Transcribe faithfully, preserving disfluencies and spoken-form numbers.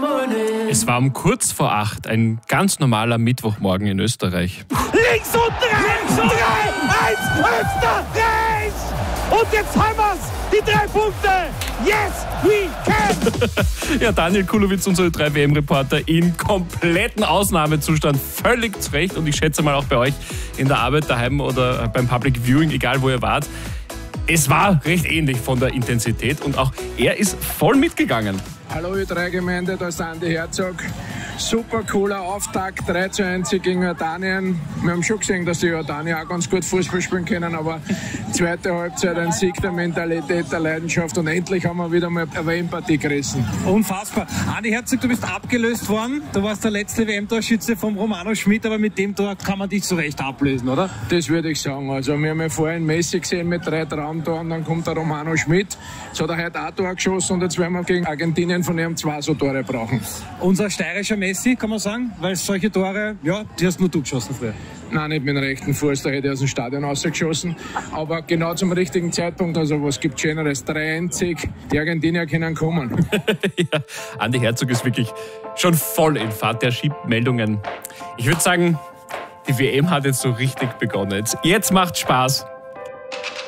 Es war um kurz vor acht, ein ganz normaler Mittwochmorgen in Österreich. Links und rechts! drei eins Österreich! Und jetzt haben wir's! Die drei Punkte! Yes, we can! Ja, Daniel Kulowitz, unsere drei W M-Reporter, in kompletten Ausnahmezustand, völlig zurecht. Und ich schätze mal auch bei euch in der Arbeit, daheim oder beim Public Viewing, egal wo ihr wart. Es war recht ähnlich von der Intensität und auch er ist voll mitgegangen. Hallo Ö drei Gemeinde, da ist Andi Herzog. Super cooler Auftakt, drei zu eins gegen Jordanien. Wir haben schon gesehen, dass die Jordanier auch ganz gut Fußball spielen können, aber zweite Halbzeit ein Sieg der Mentalität, der Leidenschaft und endlich haben wir wieder mal eine W M-Partie gerissen. Unfassbar. Andi Herzog, du bist abgelöst worden. Du warst der letzte W M-Torschütze vom Romano Schmidt, aber mit dem Tor kann man dich zu Recht ablösen, oder? Das würde ich sagen. Also wir haben ja vorhin Messi gesehen mit drei Traumtoren, dann kommt der Romano Schmidt. Jetzt hat er heute auch ein Tor geschossen und jetzt werden wir gegen Argentinien von ihm zwei so Tore brauchen. Unser steirischer Messi, kann man sagen, weil solche Tore, ja, die hast nur du geschossen früher. Nein, nicht mit dem rechten Fuß, da hätte ich aus dem Stadion rausgeschossen. Aber genau zum richtigen Zeitpunkt, also was gibt Schöneres? drei eins, die Argentinier können kommen. Ja, Andi Herzog ist wirklich schon voll in Fahrt, der schiebt Meldungen. Ich würde sagen, die W M hat jetzt so richtig begonnen. Jetzt, jetzt macht Spaß.